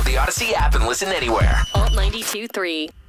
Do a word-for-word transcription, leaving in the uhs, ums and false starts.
Download the Odyssey app and listen anywhere. Alt ninety-two point three.